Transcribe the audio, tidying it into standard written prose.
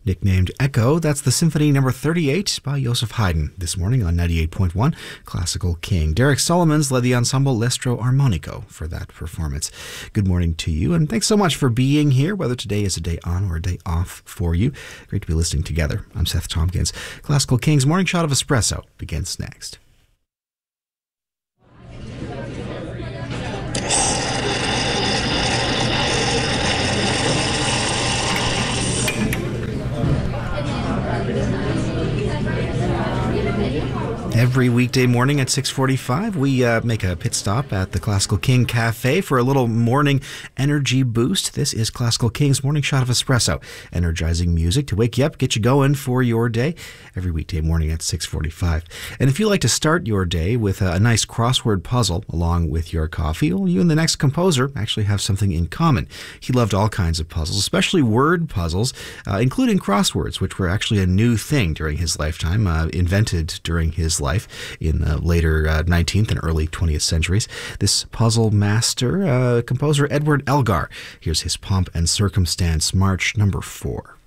Nicknamed Echo, that's the Symphony Number 38 by Joseph Haydn this morning on 98.1 Classical King. Derek Solomons led the Ensemble L'Estro Armonico for that performance. Good morning to you, and thanks so much for being here, whether today is a day on or a day off for you. Great to be listening together. I'm Seth Tompkins. Classical King's Morning Shot of Espresso begins next. Every weekday morning at 6:45, we make a pit stop at the Classical King Cafe for a little morning energy boost. This is Classical King's Morning Shot of Espresso, energizing music to wake you up, get you going for your day, every weekday morning at 6:45. And if you like to start your day with a nice crossword puzzle along with your coffee, well, you and the next composer actually have something in common. He loved all kinds of puzzles, especially word puzzles, including crosswords, which were actually a new thing during his lifetime, invented during his life in the later 19th and early 20th centuries. This puzzle master, composer Edward Elgar. Here's his Pomp and Circumstance March number 4.